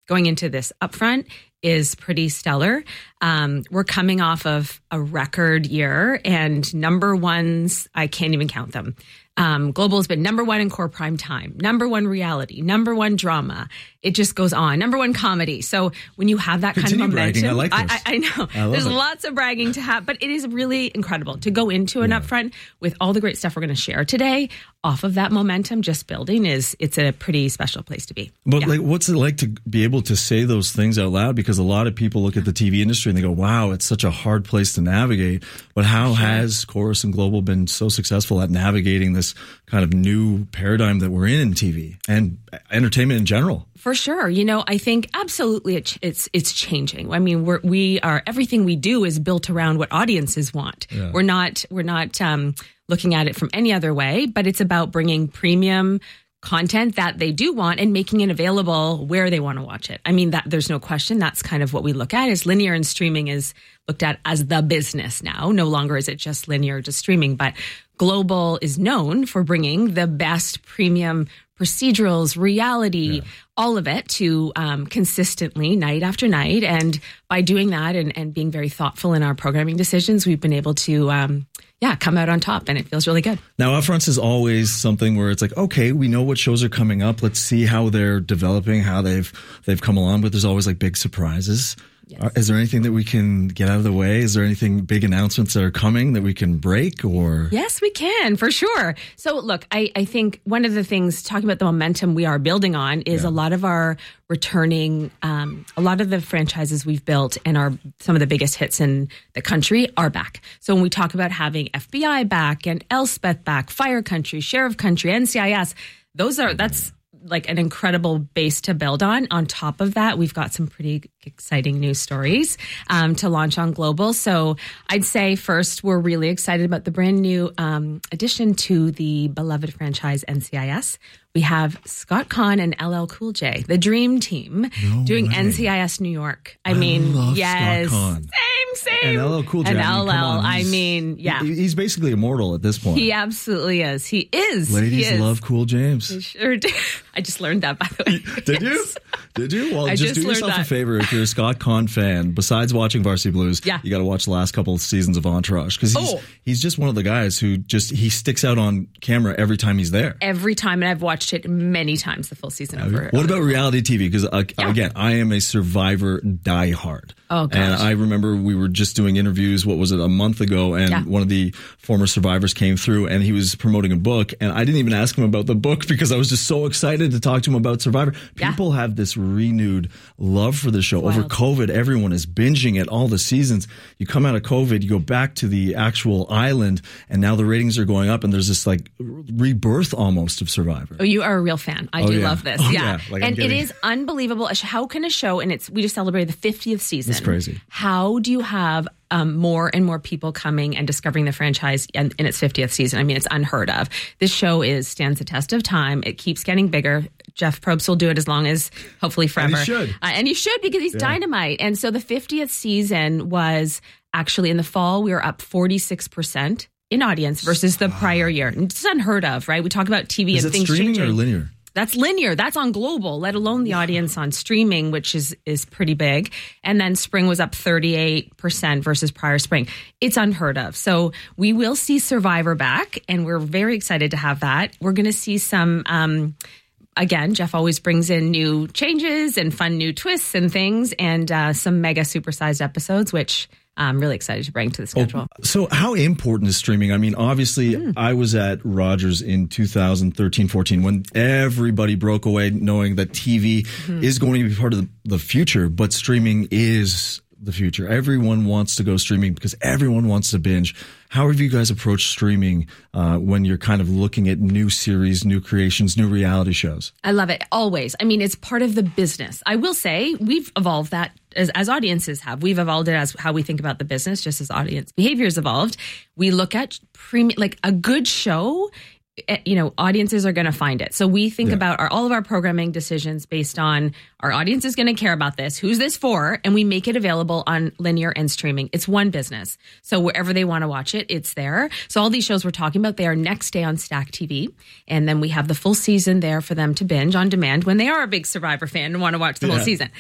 going into this upfront is pretty stellar. We're coming off of a record year, and number ones, I can't even count them. Global has been number one in core prime time, number one reality, number one drama. It just goes on. Number one comedy. So when you have that kind of momentum, bragging. I like this. I know. There's lots of bragging to have, but it is really incredible to go into an upfront with all the great stuff we're going to share today. Off of that momentum, just building it's a pretty special place to be. But like, what's it like to be able to say those things out loud? Because a lot of people look at the TV industry and they go, wow, it's such a hard place to navigate. But how has Corus and Global been so successful at navigating this kind of new paradigm that we're in TV and entertainment in general? For sure. You know, I think absolutely it's changing. I mean, we are everything we do is built around what audiences want. Yeah. We're not looking at it from any other way, but it's about bringing premium content that they do want and making it available where they want to watch it. I mean, that there's no question. That's kind of what we look at is linear, and streaming is looked at as the business now. No longer is it just linear, just streaming, but Global is known for bringing the best premium procedurals, reality, all of it to consistently night after night. And by doing that and being very thoughtful in our programming decisions, we've been able to come out on top, and it feels really good. Now, upfronts is always something where it's like, okay, we know what shows are coming up. Let's see how they're developing, how they've come along. But there's always like big surprises. Yes. Is there anything that we can get out of the way? Is there anything, big announcements that are coming that we can break? Or yes, we can, for sure. So look, I think one of the things, talking about the momentum we are building on, is a lot of our returning, a lot of the franchises we've built and are some of the biggest hits in the country are back. So when we talk about having FBI back and Elspeth back, Fire Country, Sheriff Country, NCIS, that's like an incredible base to build on. On top of that, we've got some pretty exciting news stories to launch on Global. So I'd say first, we're really excited about the brand new addition to the beloved franchise NCIS. We have Scott Conn and LL Cool J, the dream team, doing NCIS New York. I mean, love yes, Scott Conn. Same. And LL Cool J. And LL, he's basically immortal at this point. He absolutely is. He is. Ladies love Cool James. They sure do. I just learned that, by the way. Did you? Did you? Well, just do yourself a favor. If you're a Scott Conn fan, besides watching Varsity Blues, you got to watch the last couple of seasons of Entourage, because he's just one of the guys who he sticks out on camera every time he's there. Every time, and I've watched it many times, the full season over. What about reality TV? Because again, I am a Survivor diehard. Oh, gosh. And I remember we were just doing interviews, what was it, a month ago, and one of the former survivors came through and he was promoting a book, and I didn't even ask him about the book because I was just so excited to talk to him about Survivor. People have this renewed love for the show. Over COVID, everyone is binging it, all the seasons. You come out of COVID, you go back to the actual island, and now the ratings are going up, and there's this like rebirth almost of Survivor. Oh, you are a real fan. I do love this. Like, and it is unbelievable. How can a show, and we just celebrated the 50th season. It's crazy. How do you have more and more people coming and discovering the franchise in its 50th season? I mean, it's unheard of. This show stands the test of time. It keeps getting bigger. Jeff Probst will do it as long as, hopefully forever. And he should, because he's dynamite. And so the 50th season was actually in the fall, we were up 46% in audience versus the prior year. It's unheard of, right? We talk about TV and things changing. Is it streaming or linear? That's linear. That's on Global, let alone the audience on streaming, which is pretty big. And then spring was up 38% versus prior spring. It's unheard of. So we will see Survivor back, and we're very excited to have that. We're going to see some, again, Jeff always brings in new changes and fun new twists and things, and some mega supersized episodes, which I'm really excited to bring to the schedule. So how important is streaming? I mean, obviously, I was at Rogers in 2013-14 when everybody broke away knowing that TV is going to be part of the future, but streaming is the future. Everyone wants to go streaming because everyone wants to binge. How have you guys approached streaming when you're kind of looking at new series, new creations, new reality shows? I love it. Always. I mean, it's part of the business. I will say we've evolved that as audiences have. We've evolved it as how we think about the business, just as audience behavior has evolved. We look at like a good show. Audiences are going to find it. So we think about all of our programming decisions based on our audience is going to care about this. Who's this for? And we make it available on linear and streaming. It's one business. So wherever they want to watch it, it's there. So all these shows we're talking about, they are next day on Stack TV. And then we have the full season there for them to binge on demand when they are a big Survivor fan and want to watch the whole season.